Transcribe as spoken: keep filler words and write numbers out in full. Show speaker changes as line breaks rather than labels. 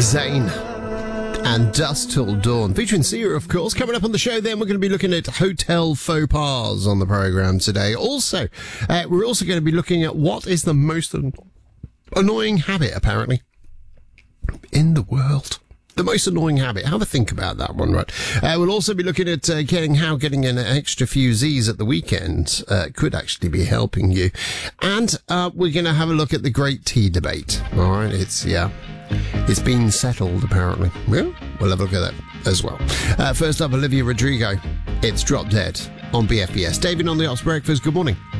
Zayn and Dusk Till Dawn, featuring Sia, of course. Coming up on the show, then, we're going to be looking at hotel faux pas on the programme today. Also, uh, we're also going to be looking at what is the most an- annoying habit, apparently, in the world. The most annoying habit. Have a think about that one, right? Uh, we'll also be looking at uh, getting how getting an extra few Z's at the weekend uh, could actually be helping you. And uh, we're going to have a look at the Great Tea Debate. All right, it's, yeah, it's been settled, apparently. Yeah, we'll have a look at that as well. Uh, first up, Olivia Rodrigo. It's Drop Dead on B F B S. David on the Ops Breakfast. Good morning.